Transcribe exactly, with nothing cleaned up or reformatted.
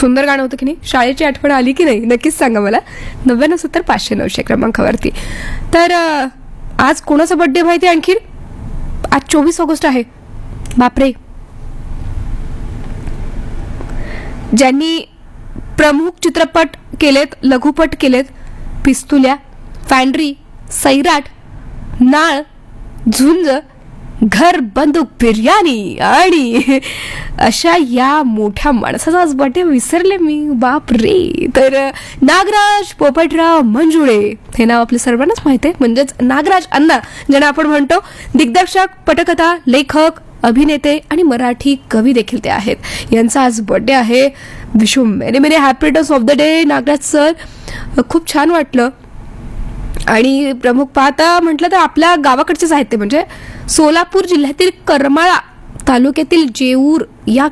सुंदर गाणं होतं की नाही. शाळेची आठवण आली की नाही नक्कीच सांगा मला. नव्याण्णव सत्तर पाचशे नऊशे क्रमांकावरती. तर आज कोणाचा बर्थडे माहिती आणखी? आज चोवीस ऑगस्ट आहे. बापरे. ज्यांनी प्रमुख चित्रपट केलेत, लघुपट केलेत, पिस्तुल्या, फॅन्ड्री, सैराट, नाळ, झुंज, घर, बंदूक, बिर्याणी आणि अशा या मोठ्या माणसाचा आज बर्थडे विसरले मी. बाप रे. तर नागराज पोपटराव मंजुळे हे नाव आपल्या सर्वांनाच माहिती आहे. म्हणजेच नागराज अण्णा ज्यांना आपण म्हणतो. दिग्दर्शक, पटकथा, लेखक, अभिनेते आणि मराठी कवी देखील ते आहेत. यांचा आज बर्थडे आहे. Wish you many many happy returns of the day Nagraj sir. खूप छान वाटलं. आणि प्रमुख पाहता म्हटलं तर आपल्या गावाकडचेच आहेत ते. म्हणजे सोलापूर जिल्ह्यातील करमाळा तालुक्यातील जेऊर या